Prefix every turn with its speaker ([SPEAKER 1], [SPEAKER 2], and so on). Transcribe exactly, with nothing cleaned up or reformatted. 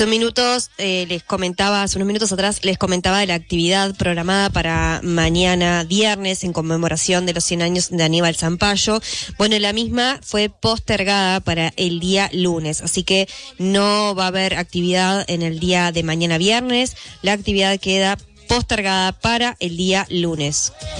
[SPEAKER 1] Minutos, eh, les comentaba, hace unos minutos atrás, les comentaba de la actividad programada para mañana viernes en conmemoración de los cien años de Aníbal Zampayo. Bueno, la misma fue postergada para el día lunes, así que no va a haber actividad en el día de mañana viernes. La actividad queda postergada para el día lunes.